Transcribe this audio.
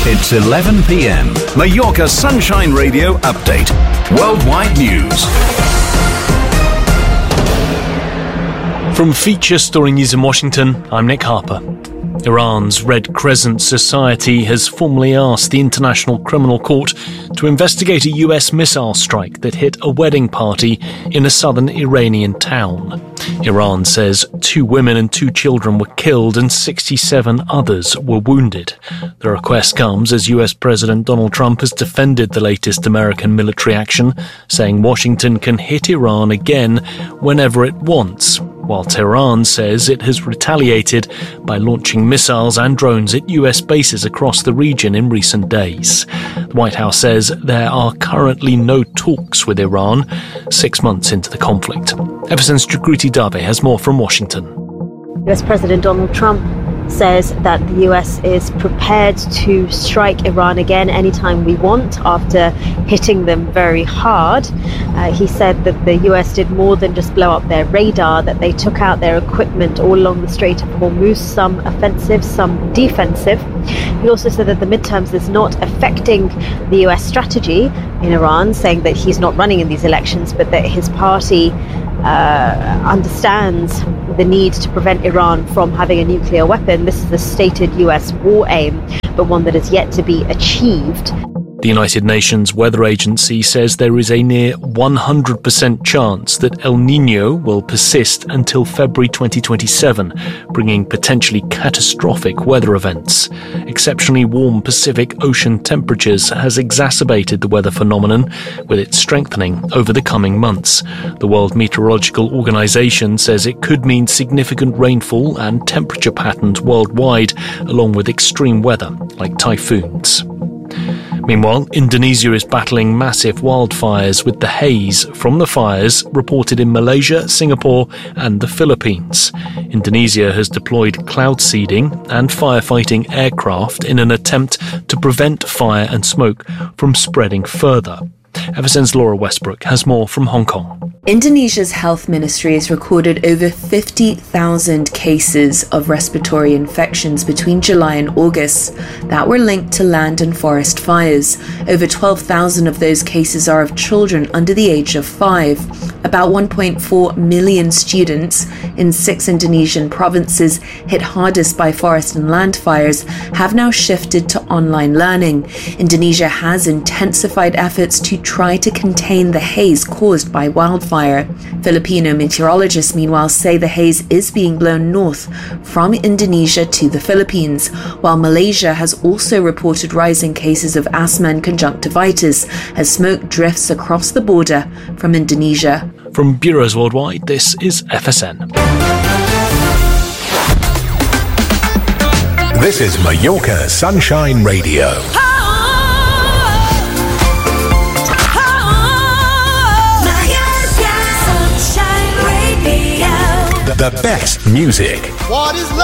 It's 11 p.m. Mallorca Sunshine Radio Update. Worldwide news. From Feature Story News in Washington, I'm Nick Harper. Iran's Red Crescent Society has formally asked the International Criminal Court to investigate a US missile strike that hit a wedding party in a southern Iranian town. Iran says 2 women and 2 children were killed and 67 others were wounded. The request comes as US President Donald Trump has defended the latest American military action, saying Washington can hit Iran again whenever it wants, while Tehran says it has retaliated by launching missiles and drones at US bases across the region in recent days. The White House says there are currently no talks with Iran 6 months into the conflict. Everson's Jagriti Dave has more from Washington. US President Donald Trump says that the US is prepared to strike Iran again anytime we want after hitting them very hard. He said that the US did more than just blow up their radar, that they took out their equipment all along the Strait of Hormuz, some offensive, some defensive. He also said that the midterms is not affecting the US strategy in Iran, saying that he's not running in these elections, but that his party understands the need to prevent Iran from having a nuclear weapon. This is a stated US war aim, but one that is yet to be achieved. The United Nations Weather Agency says there is a near 100% chance that El Niño will persist until February 2027, bringing potentially catastrophic weather events. Exceptionally warm Pacific Ocean temperatures has exacerbated the weather phenomenon, with it strengthening over the coming months. The World Meteorological Organization says it could mean significant rainfall and temperature patterns worldwide, along with extreme weather like typhoons. Meanwhile, Indonesia is battling massive wildfires, with the haze from the fires reported in Malaysia, Singapore and the Philippines. Indonesia has deployed cloud seeding and firefighting aircraft in an attempt to prevent fire and smoke from spreading further. Everson's Laura Westbrook has more from Hong Kong. Indonesia's health ministry has recorded over 50,000 cases of respiratory infections between July and August that were linked to land and forest fires. Over 12,000 of those cases are of children under the age of 5. About 1.4 million students in 6 Indonesian provinces hit hardest by forest and land fires have now shifted to online learning. Indonesia has intensified efforts to try to contain the haze caused by wildfire. Filipino meteorologists, meanwhile, say the haze is being blown north from Indonesia to the Philippines, while Malaysia has also reported rising cases of asthma and conjunctivitis as smoke drifts across the border from Indonesia. From Bureaus Worldwide, this is FSN. This is Mallorca Sunshine Radio. The best music. What is love?